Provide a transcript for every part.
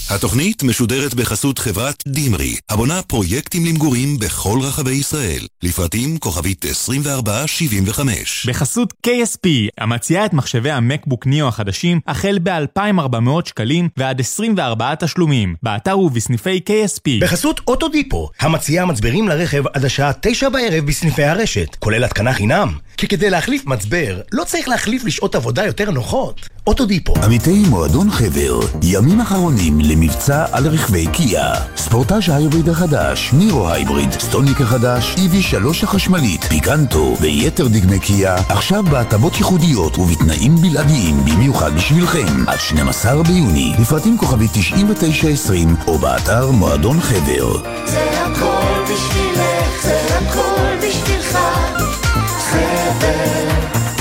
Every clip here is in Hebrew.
התוכנית משודרת בחסות חברת דימרי, הבונה פרויקטים למגורים בכל רחבי ישראל. לפרטים כוכבית 2475. בחסות KSP, המציעה את מחשבי המקבוק ניו החדשים, החל ב-2,400 שקלים ועד 24 תשלומים, באתר ובסניפי KSP. בחסות אוטודיפו, המציעה מצברים לרכב עד השעה 9 בערב בסניפי הרשת, כולל התקנה חינם. כי כדי להחליף מצבר, לא צריך להחליף לשעות עבודה יותר נוחות. אוטודיפו. עמיתי מועדון חבר, ימים אחרונים למבצע על רכבי קיה. ספורטאז' ההיבריד החדש, נירו הייבריד, סטוניק החדש, EV3 החשמלית, פיקנטו ויתר דגמי קיה, עכשיו בהטבות ייחודיות ובתנאים בלעדיים במיוחד בשבילכם. עד 12 ביוני, לפרטים כוכבית 9920 או באתר מועדון חבר. זה הכל בשבילך, זה הכל בשבילך, חבר.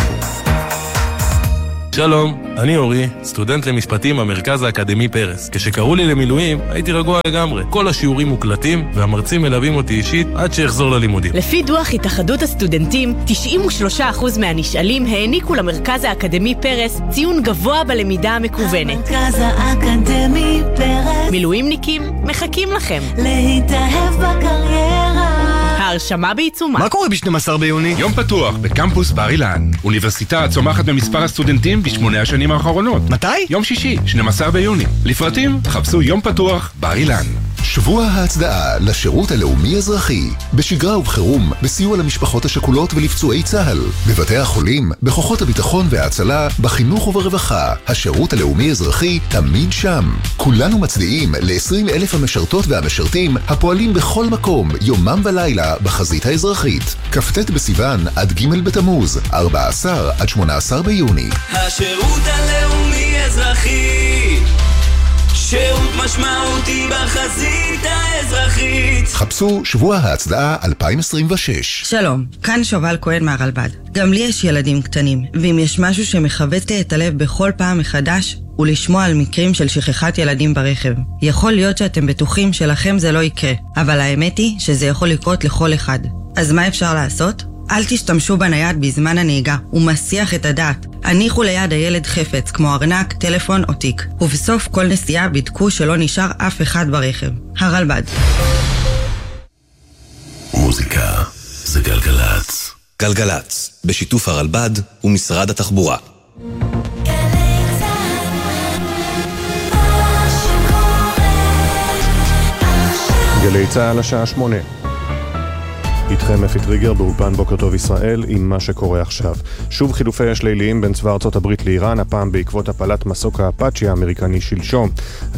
שלום, אני אורי, סטודנט למשפטים במרכז האקדמי פרס. כשקראו לי למילואים, הייתי רגוע לגמרי. כל השיעורים מוקלטים והמרצים מלווים אותי אישית עד שאחזור ללימודים. לפי דוח התאחדות הסטודנטים, 93% מהנשאלים העניקו למרכז האקדמי פרס ציון גבוה בלמידה המקוונת. המרכז האקדמי פרס. מילואימניקים, מחכים לכם. להתאהב בקריירה. ההרשמה בעיצומה. מה קורה ב-12 ביוני? יום פתוח בקמפוס בר אילן. אוניברסיטה צומחת במספר הסטודנטים ב8 השנים האחרונות. מתי? יום שישי, 12 ביוני. לפרטים, חפשו יום פתוח בר אילן. שבוע ההצדעה לשירות הלאומי אזרחי, בשגרה ובחירום, בסיוע למשפחות השכולות ולפצועי צה"ל, בבתי החולים, בכוחות הביטחון וההצלה, בחינוך וברווחה. השירות הלאומי אזרחי תמיד שם. כולנו מצדיעים ל20,000 המשרתות והמשרתים הפועלים בכל מקום, יומם ולילה, בחזית האזרחית. כ"ט בסיוון עד ג' בתמוז, 14 עד 18 ביוני. השירות הלאומי אזרחי, שירות משמעותי בחזית האזרחית. חפשו שבוע ההצדעה 2026. שלום, כאן שובל כהן מהרלב"ד. גם לי יש ילדים קטנים, ואם יש משהו שמחבט לי את הלב בכל פעם מחדש, הוא לשמוע על מקרים של שכחת ילדים ברכב. יכול להיות שאתם בטוחים שלכם זה לא יקרה, אבל האמת היא שזה יכול לקרות לכל אחד. אז מה אפשר לעשות? אל תשתמשו בנייד בזמן הנהיגה, הוא מסיח את הדעת. הניחו ליד הילד חפץ, כמו ארנק, טלפון או תיק. ובסוף כל נסיעה בדקו שלא נשאר אף אחד ברכב. הרלב"ד. מוזיקה זה גלגלץ. גלגלץ, בשיתוף הרלב"ד ומשרד התחבורה. גלי צהל השעה 8. איתכם אפי טריגר באולפן בוקר טוב ישראל עם מה שקורה עכשיו. שוב חילופי אש ליליים בין צבא ארצות הברית לאיראן, הפעם בעקבות הפלת מסוק האפאצ'י האמריקני שלשום.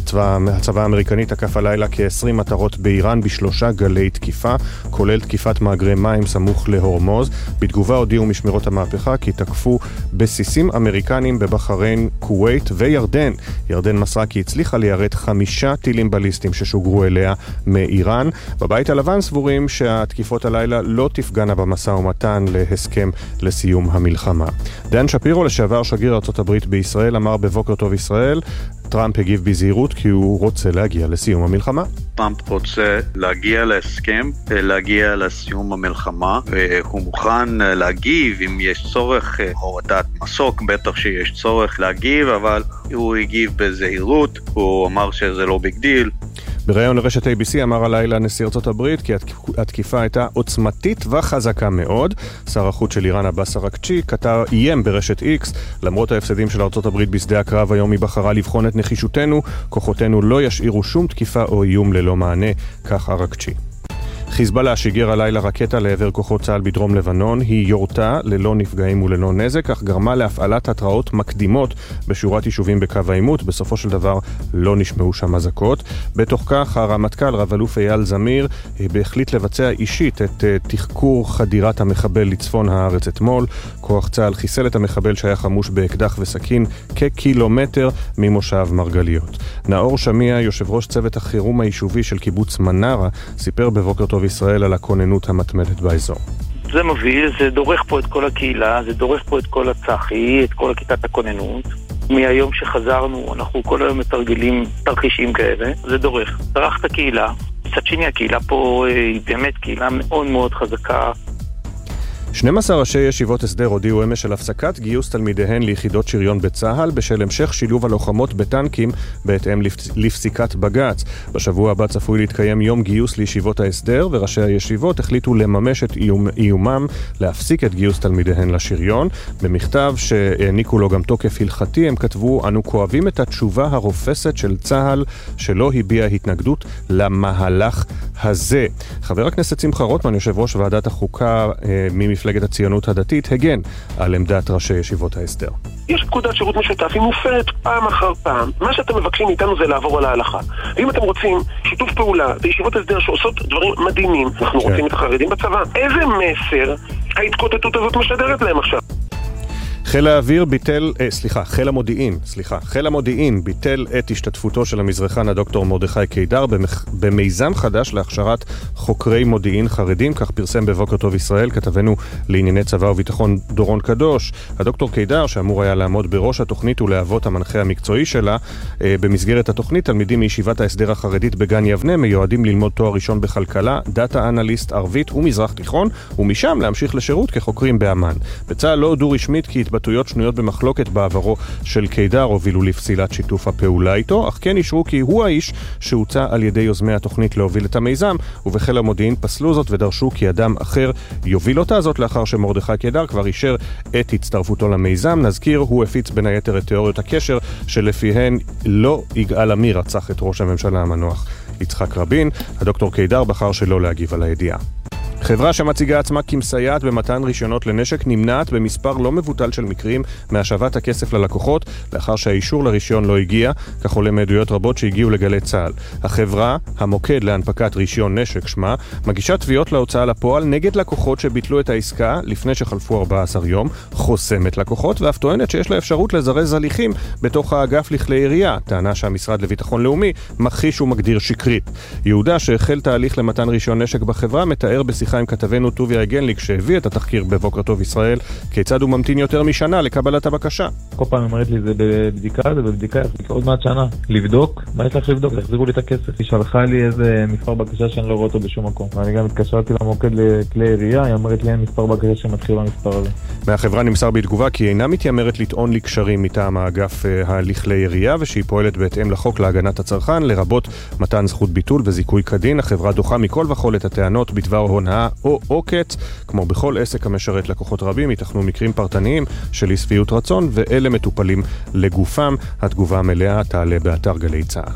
הצבא האמריקני תקף הלילה כ-20 מטרות באיראן ב3 גלי תקיפה, כולל תקיפת מאגרי מים סמוך להורמוז. בתגובה הודיעו משמרות המהפכה כי תקפו בסיסים אמריקנים בבחריין, כווית וירדן. ירדן מסרה כי הצליחה ליירט 5 טילים בליסטיים ששוגרו אליה מאיראן. בבית הלבן סבורים שהתקיפות הלילה לא תפגענה במשא ומתן להסכם לסיום המלחמה. דן שפירו, לשעבר שגריר ארצות הברית בישראל, אמר בבוקר טוב ישראל, טראמפ הגיב בזהירות כי הוא רוצה להגיע לסיום המלחמה. טראמפ רוצה להגיע להסכם, להגיע לסיום המלחמה, והוא מוכן להגיב אם יש צורך הורדת מסוק, בטח שיש צורך להגיב, אבל הוא הגיב בזהירות, הוא אמר שזה לא ביג דיל. בראיון לרשת ABC אמר הלילה נשיא ארצות הברית כי התקיפה הייתה עוצמתית וחזקה מאוד. שר החוץ של איראן עבאס אראקצ'י איים ברשת X, למרות ההפסדים של ארצות הברית בשדה הקרב היום היא בחרה לבחון את נחישותנו, כוחותינו לא ישאירו שום תקיפה או איום ללא מענה, כך אראקצ'י. חיזבאללה שיגר הלילה רקטה לעבר כוחות צה"ל בדרום לבנון, היא יורתה ללא נפגעים וללא נזק, אך גרמה להפעלת התראות מקדימות בשורת יישובים בקו העימות. בסופו של דבר לא נשמעו שם אזעקות. בתוך כך הרמטכ"ל רב אלוף אייל זמיר בהחליט לבצע אישית את תחקור חדירת המחבל לצפון הארץ אתמול. כוח צה"ל חיסל את המחבל שהיה חמוש באקדח וסכין כקילומטר ממושב מרגליות. נאור שמיע, יושב ראש צוות החירום היישובי של קיבוץ מנרה, סיפר בבוקר טוב ישראל על הכוננות המתמדת באזור. זה מביא, זה דורך פה את כל הקהילה, זה דורך פה את כל הצחי, את כל הכיתת הכוננות. מהיום שחזרנו, אנחנו כל היום מתרגלים תרחישים כאלה, זה דורך. דרך את הקהילה, מצד שני הקהילה פה היא באמת קהילה מאוד מאוד חזקה. 12 ראשי ישיבות הסדר הודיעו אמש של הפסקת גיוס תלמידיהן ליחידות שריון בצהל בשל המשך שילוב הלוחמות בטנקים בהתאם לפסיקת בג"ץ. בשבוע הבא צפוי להתקיים יום גיוס לישיבות ההסדר, וראשי הישיבות החליטו לממש את איומם להפסיק את גיוס תלמידיהן לשריון. במכתב שהעניקו לו גם תוקף הלכתי הם כתבו: אנו כואבים את התשובה הרופסת של צהל שלא הביע התנגדות למהלך הזה. חבר הכנסת שמחה רוטמן, יושב ראש ועדת החוקה ממפלגת הציונות הדתית, הגן על עמדת ראשי ישיבות ההסדר. יש פקודת שירות משותף, היא מופרת פעם אחר פעם. מה שאתם מבקשים מאיתנו זה לעבור על ההלכה. ואם אתם רוצים שיתוף פעולה בישיבות הסדר שעושות דברים מדהימים, אנחנו רוצים את החרדים בצבא. איזה מסר ההתקוטטות הזאת משדרת להם עכשיו? חיל המודיעין ביטל את השתתפותו של המזרחן הדוקטור מרדכי קידר במיזם חדש להכשרת חוקרי מודיעין חרדים, כך פרסם בבוקר טוב ישראל כתבנו לענייני צבא וביטחון דורון קדוש. הדוקטור קידר, שאמור היה לעמוד בראש התוכנית ולהוות המנחה המקצועי שלה, במסגרת התוכנית תלמידים מישיבת ההסדר החרדית בגן יבנה מיועדים ללמוד תואר ראשון בכלכלה, דאטה אנליסט ערבית ומזרח תיכון, ומשם להמשיך לשירות כחוקרים באמן. בצה"ל לא הודו רשמית כי התבטאויות שנויות במחלוקת בעברו של קידר הובילו לפסילת שיתוף הפעולה איתו, אך כן אישרו כי הוא האיש שהוצע על ידי יוזמי התוכנית להוביל את המיזם, ובחיל המודיעין פסלו זאת ודרשו כי אדם אחר יוביל אותה, זאת לאחר שמרדכי קידר כבר אישר את הצטרפותו למיזם. נזכיר, הוא הפיץ בין היתר את תיאוריות הקשר שלפיהן לא יגאל עמיר רצח את ראש הממשלה המנוח יצחק רבין. הדוקטור קידר בחר שלא להגיב על הידיעה. חברה שמציגה עצמה כמסייעת במתן רישיונות לנשק נמנעת במספר לא מבוטל של מקרים מהשבת הכסף ללקוחות לאחר שהאישור לרישיון לא הגיע, כך עולה מעדויות רבות שהגיעו לגלי צה"ל. החברה, המוקד להנפקת רישיון נשק שמה, מגישה תביעות להוצאה לפועל נגד לקוחות שביטלו את העסקה לפני שחלפו 14 יום, חוסמת לקוחות ואף טוענת שיש לה אפשרות לזרז הליכים בתוך האגף לכלי ירייה, טענה שהמשרד לביטחון לאומי מכחיש ומגדיר שקרית. יהודה שהחל תהליך למתן רישיון נשק בחברה מתאר בשיחה עם כתבנו טוביה גנליק שהביא את התחקיר בבוקר טוב ישראל כיצד הוא ממתין יותר משנה לקבלת הבקשה. כל פעם אמרת לי זה בבדיקה עוד מעט שנה. לבדוק? מה יש לך לבדוק? תחזירו לי את הכסף. היא שלחה לי איזה מספר בקשה שאני לא רואה אותו בשום מקום. ואני גם התקשרתי למוקד לכלי ירייה, היא אמרת לי אין מספר בקשה שמתחיל במספר הזה. מהחברה נמסר בתגובה כי אינה מתיימרת לטעון לקשרים מטעם האגף לכלי ירייה ושהיא פועלת בהתאם לחוק להגנת הצרכן, לרבות מתן זכות ביטול וזיכוי כדין. החברה דוחה מכל וכל את הטענות בדבר הונאה או עוקץ. כמו בכל עסק המשרת לקוחות רבים, ייתכנו מקרים פרטניים של אי שביעות רצון, ואלה מטופלים לגופם. התגובה המלאה תעלה באתר גלי צה"ל.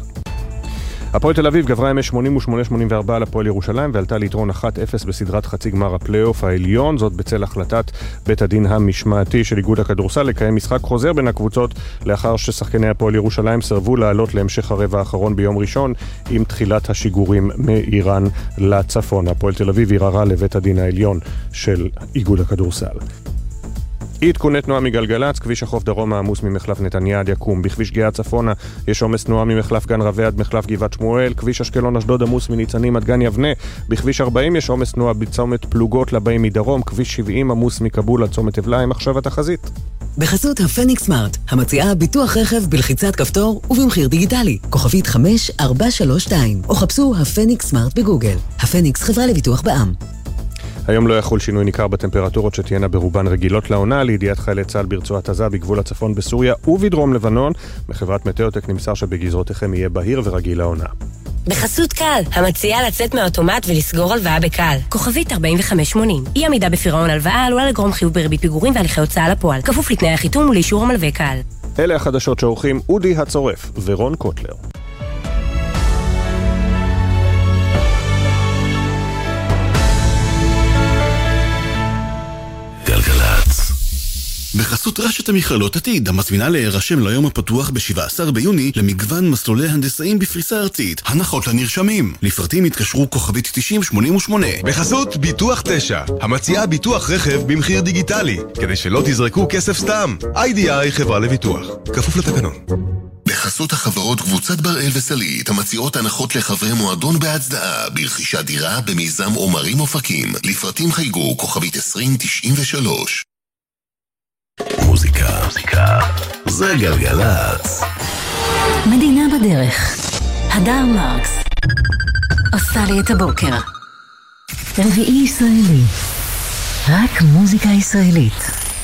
הפועל תל אביב גברה אמש 88-84 על הפועל ירושלים ועלתה ליתרון 1-0 בסדרת חצי גמר הפלייאוף העליון, זאת בצל החלטת בית הדין המשמעתי של איגוד הכדורסל לקיים משחק חוזר בין הקבוצות לאחר ששחקני הפועל ירושלים סרבו לעלות להמשך הרבע האחרון ביום ראשון עם תחילת השיגורים מאיראן לצפון. הפועל תל אביב ערערה לבית הדין העליון של איגוד הכדורסל. עדכוני תנועה מגלגלצ, כביש החוף דרום העמוס ממחלף נתניה עד יקום, בכביש גאה צפונה יש עומס תנועה ממחלף גן רווה עד מחלף גבעת שמואל, כביש אשקלון אשדוד עמוס מניצנים עד גן יבנה, בכביש 40 יש עומס תנועה בצומת פלוגות לבאים מדרום, כביש 70 עמוס מכבול עד צומת אבליים. עכשיו התחזית. בחסות הפניקס סמארט, המציעה ביטוח רכב בלחיצת כפתור ובמחיר דיגיטלי, כוכבית 5432, או חפשו הפניקס סמארט בגוגל. הפניקס חברה לביטוח בע"מ. היום לא יחול שינוי ניכר בטמפרטורות שתהיינה ברובן רגילות לעונה. לידיעת חיילי צה"ל ברצועת עזה בגבול הצפון בסוריה ובדרום לבנון, מחברת מטאוטק נמסר שבגזרותיכם יהיה בהיר ורגיל לעונה. בחסות קל, המציעה לצאת מהאוטומט ולסגור הלוואה בקל. כוכבית 4580. אי עמידה בפירעון הלוואה עלולה לגרום חיוב בריבית פיגורים והליכי הוצאה לפועל, כפוף לתנאי החיתום ולאישור המלווה קל. אלה החדשות שעורכים אודי הצורף ורון קוטלר. בחסות רשת המכללות עתיד, המזמינה להירשם ליום הפתוח ב-17 ביוני למגוון מסלולי הנדסאים בפריסה ארצית. הנחות לנרשמים. לפרטים התקשרו כוכבית 9088. בחסות ביטוח 9, המציעה ביטוח רכב במחיר דיגיטלי, כדי שלא תזרקו כסף סתם. IDI חברה לביטוח. כפוף לתקנון. בחסות החברות קבוצת בראל וסלית, המציעות הנחות לחברי מועדון בהצדעה ברכישת דירה במיזם עומרים אופקים. לפרטים חייגו כוכבית 2093. מוזיקה זה גלגלצ. מדינה בדרך. הדר מרקס עושה לי את הבוקר. רביעי ישראלי. רק מוזיקה ישראלית.